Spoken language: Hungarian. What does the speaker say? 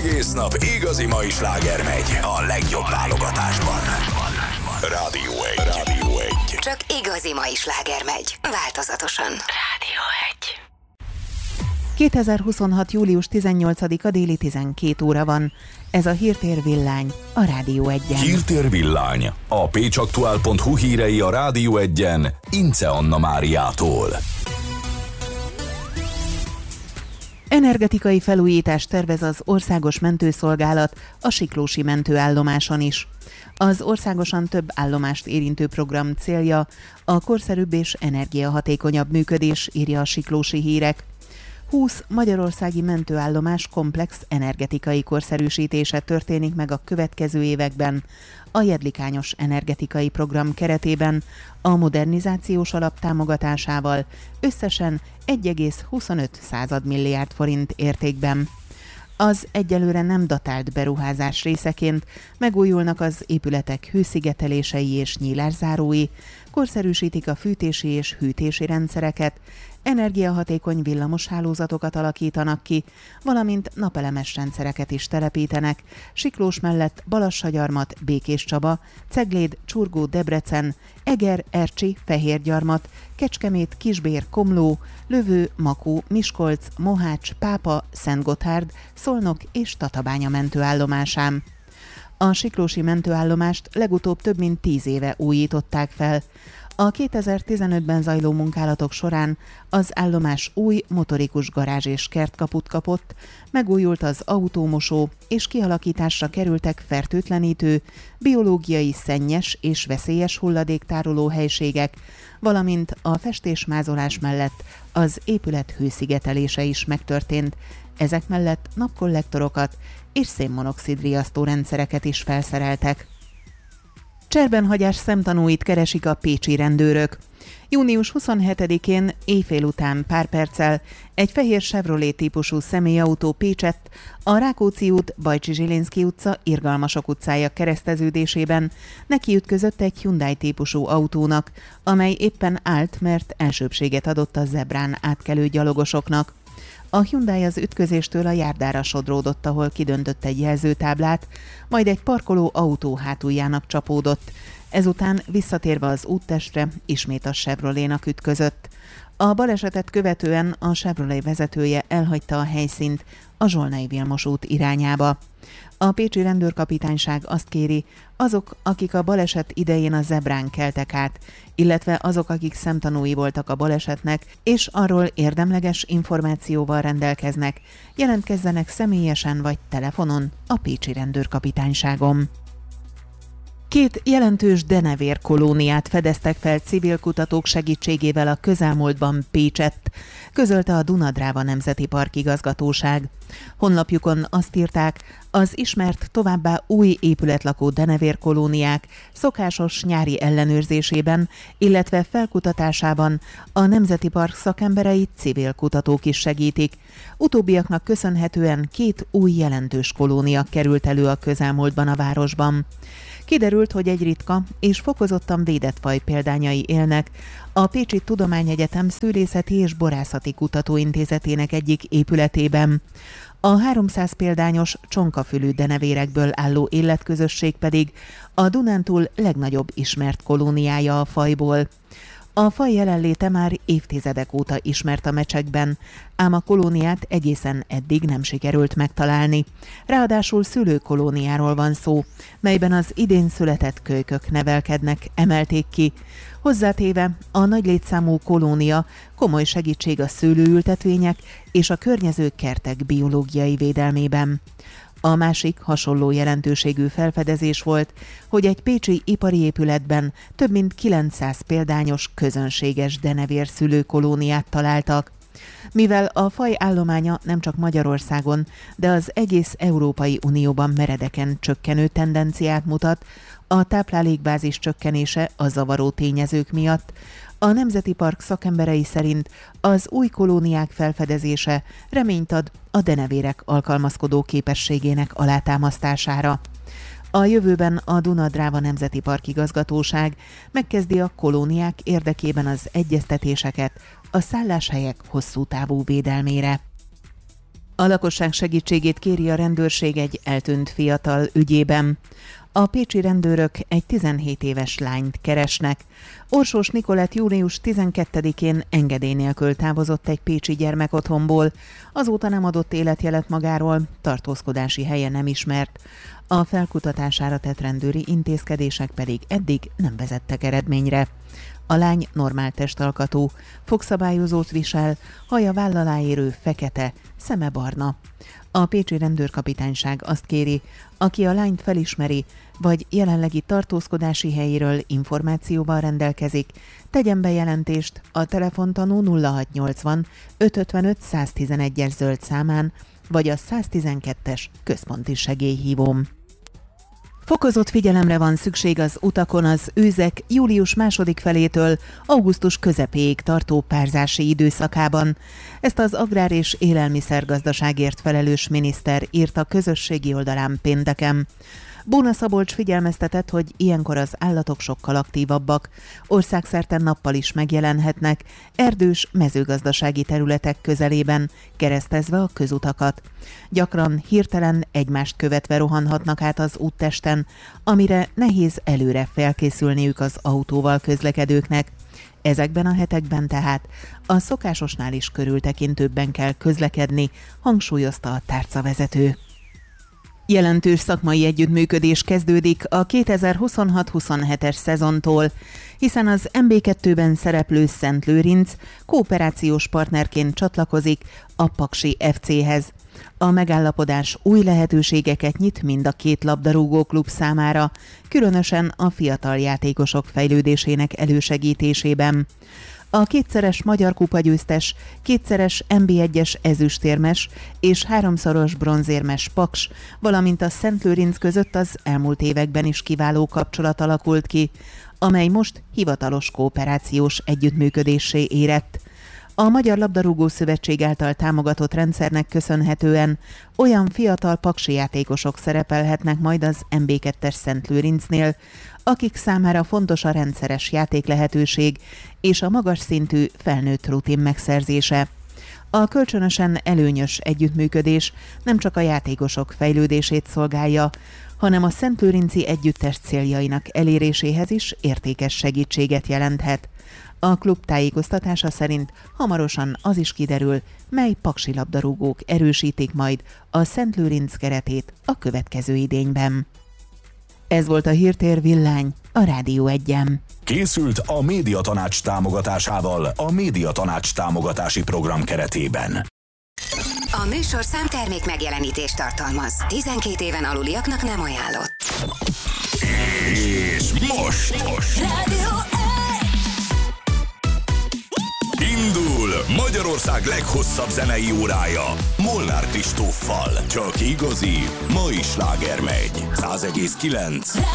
Egész nap igazi mai sláger megy a legjobb válogatásban. Rádió 1. Csak igazi mai sláger megy, változatosan. Rádió 1. 2026. július 18-a déli 12 óra van. Ez a Hírtér Villány a Rádió 1-en. Hírtér Villány. A pécsaktuál.hu hírei a Rádió 1-en Ince Anna Máriától. Energetikai felújítást tervez az Országos Mentőszolgálat a Siklósi mentőállomáson is. Az országosan több állomást érintő program célja a korszerűbb és energiahatékonyabb működés, írja a Siklósi Hírek. 20 magyarországi mentőállomás komplex energetikai korszerűsítése történik meg a következő években. A Jedlikányos energetikai program keretében a modernizációs alap támogatásával összesen 1,25 milliárd forint értékben. Az egyelőre nem datált beruházás részeként megújulnak az épületek hőszigetelései és nyílászárói, korszerűsítik a fűtési és hűtési rendszereket, energiahatékony villamoshálózatokat alakítanak ki, valamint napelemes rendszereket is telepítenek. Siklós mellett Balassagyarmat, Békéscsaba, Cegléd, Csurgó, Debrecen, Eger, Ercsi, Fehérgyarmat, Kecskemét, Kisbér, Komló, Lövő, Makó, Miskolc, Mohács, Pápa, Szentgotthárd, Szolnok és Tatabánya mentőállomásán. A siklósi mentőállomást legutóbb több mint 10 éve újították fel. A 2015-ben zajló munkálatok során az állomás új motorikus garázs és kertkaput kapott, megújult az autómosó, és kialakításra kerültek fertőtlenítő, biológiai szennyes és veszélyes hulladéktároló helységek, valamint a festésmázolás mellett az épület hőszigetelése is megtörtént. Ezek mellett napkollektorokat és szénmonoxid riasztó rendszereket is felszereltek. Cserbenhagyás szemtanúit keresik a pécsi rendőrök. Június 27-én éjfél után pár perccel egy fehér Chevrolet típusú személyautó Pécsett a Rákóczi út, Bajcsi-Zsilinszky utca, Irgalmasok utcája kereszteződésében nekiütközött egy Hyundai típusú autónak, amely éppen állt, mert elsőbbséget adott a zebrán átkelő gyalogosoknak. A Hyundai az ütközéstől a járdára sodródott, ahol kidöntött egy jelzőtáblát, majd egy parkoló autó hátuljának csapódott. Ezután visszatérve az úttestre ismét a Chevrolénak ütközött. A balesetet követően a Chevrolet vezetője elhagyta a helyszínt a Zsolnai Vilmos út irányába. A pécsi rendőrkapitányság azt kéri, azok, akik a baleset idején a zebrán keltek át, illetve azok, akik szemtanúi voltak a balesetnek, és arról érdemleges információval rendelkeznek, jelentkezzenek személyesen vagy telefonon a pécsi rendőrkapitányságon. 2 jelentős denevérkolóniát fedeztek fel civil kutatók segítségével a közelmúltban Pécsett, közölte a Duna-Dráva Nemzeti Park igazgatóság. Honlapjukon azt írták, az ismert továbbá új épületlakó denevérkolóniák szokásos nyári ellenőrzésében, illetve felkutatásában a Nemzeti Park szakemberei civil kutatók is segítik. Utóbbiaknak köszönhetően 2 új jelentős kolónia került elő a közelmúltban a városban. Kiderült, hogy egy ritka és fokozottan védett faj példányai élnek a Pécsi Tudományegyetem Szőlészeti és Borászati Kutatóintézetének egyik épületében. A 300 példányos csonkafülű denevérekből álló életközösség pedig a Dunántúl legnagyobb ismert kolóniája a fajból. A faj jelenléte már évtizedek óta ismert a mecsekben, ám a kolóniát egészen eddig nem sikerült megtalálni. Ráadásul szülőkolóniáról van szó, melyben az idén született kölykök nevelkednek, emelték ki. Hozzátéve a nagy létszámú kolónia komoly segítség a szőlőültetvények és a környező kertek biológiai védelmében. A másik hasonló jelentőségű felfedezés volt, hogy egy pécsi ipari épületben több mint 900 példányos közönséges denevérszülő kolóniát találtak. Mivel a faj állománya nem csak Magyarországon, de az egész Európai Unióban meredeken csökkenő tendenciát mutat, a táplálékbázis csökkenése a zavaró tényezők miatt, a Nemzeti Park szakemberei szerint az új kolóniák felfedezése reményt ad a denevérek alkalmazkodó képességének alátámasztására. A jövőben a Duna-Dráva Nemzeti Park igazgatóság megkezdi a kolóniák érdekében az egyeztetéseket a szálláshelyek hosszú távú védelmére. A lakosság segítségét kéri a rendőrség egy eltűnt fiatal ügyében. A pécsi rendőrök egy 17 éves lányt keresnek. Orsós Nikolett július 12-én engedély nélkül távozott egy pécsi gyermekotthonból. Azóta nem adott életjelet magáról, tartózkodási helye nem ismert. A felkutatására tett rendőri intézkedések pedig eddig nem vezettek eredményre. A lány normál testalkatú, fogszabályozót visel, haja váll alá érő, fekete, szeme barna. A pécsi rendőrkapitányság azt kéri, aki a lányt felismeri, vagy jelenlegi tartózkodási helyéről információval rendelkezik, tegyen bejelentést a telefontanú 0680 555 111-es zöld számán, vagy a 112-es központi segélyhívón. Fokozott figyelemre van szükség az utakon az őzek július második felétől augusztus közepéig tartó párzási időszakában. Ezt az agrár- és élelmiszergazdaságért felelős miniszter írta közösségi oldalán pénteken. Bóna Szabolcs figyelmeztetett, hogy ilyenkor az állatok sokkal aktívabbak, országszerte nappal is megjelenhetnek, erdős, mezőgazdasági területek közelében, keresztezve a közutakat. Gyakran hirtelen egymást követve rohanhatnak át az úttesten, amire nehéz előre felkészülniük az autóval közlekedőknek. Ezekben a hetekben tehát a szokásosnál is körültekintőbben kell közlekedni, hangsúlyozta a tárcavezető. Jelentős szakmai együttműködés kezdődik a 2026-27-es szezontól, hiszen az MB2-ben szereplő Szentlőrinc kooperációs partnerként csatlakozik a Paksi FC-hez. A megállapodás új lehetőségeket nyit mind a két labdarúgóklub számára, különösen a fiatal játékosok fejlődésének elősegítésében. A kétszeres Magyar Kupa győztes, kétszeres NB1-es ezüstérmes és háromszoros bronzérmes Paks, valamint a Szentlőrinc között az elmúlt években is kiváló kapcsolat alakult ki, amely most hivatalos kooperációs együttműködéssé érett. A Magyar Labdarúgó Szövetség által támogatott rendszernek köszönhetően olyan fiatal paksi játékosok szerepelhetnek majd az MB2-es Szentlőrincnél, akik számára fontos a rendszeres játéklehetőség és a magas szintű felnőtt rutin megszerzése. A kölcsönösen előnyös együttműködés nem csak a játékosok fejlődését szolgálja, hanem a szentlőrinci együttes céljainak eléréséhez is értékes segítséget jelenthet. A klub tájékoztatása szerint hamarosan az is kiderül, mely paksi labdarúgók erősítik majd a Szentlőrinc keretét a következő idényben. Ez volt a Hírtér Villány a Rádió 1-en. Készült a Médiatanács támogatásával a Médiatanács támogatási program keretében. A műsorszám termék megjelenítést tartalmaz. 12 éven aluliaknak nem ajánlott. És most Rádió 1! indul Magyarország leghosszabb zenei órája Molnár Kristóffal. Csak igazi, mai sláger megy. 100,9